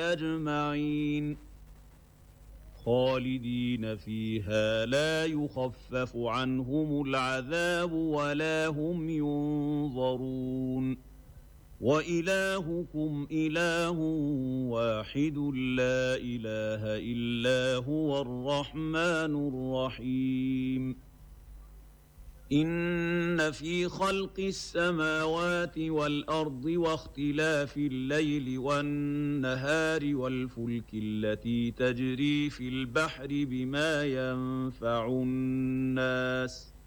أجمعين خالدين فيها لا يخفف عنهم العذاب ولا هم ينظرون وإلهكم إله واحد لا إله إلا هو الرحمن الرحيم إن في خلق السماوات والأرض واختلاف الليل والنهار والفلك التي تجري في البحر بما ينفع الناس